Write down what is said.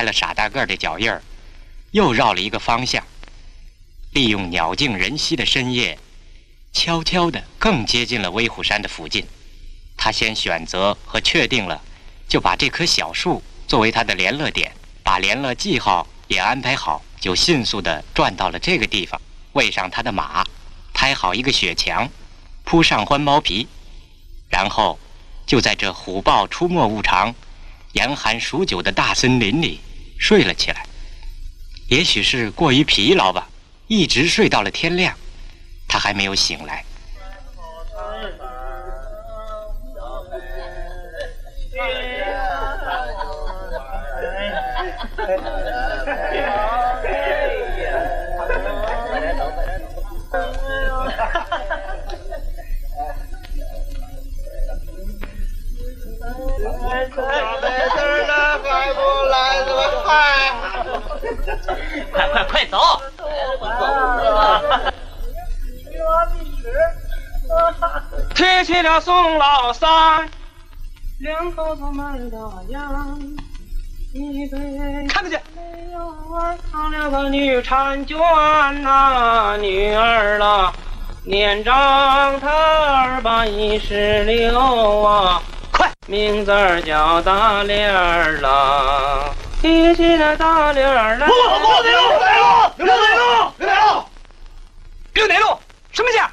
了傻大个的脚印儿，又绕了一个方向，利用鸟静人稀的深夜，悄悄地更接近了威虎山的附近。他先选择和确定了，就把这棵小树作为他的联络点，把联络记号也安排好，就迅速地转到了这个地方，喂上他的马，拍好一个雪墙，铺上獾毛皮，然后就在这虎豹出没无常、严寒数九的大森林里睡了起来。也许是过于疲劳吧，一直睡到了天亮，他还没有醒来。 快走！提起了宋老三，两口子买大洋，一杯看不见。唱了个女婵娟呐，女儿啦，年长她216啊，快，名字儿叫大莲儿啦。提起了大莲儿来， 刘哪路？什么家？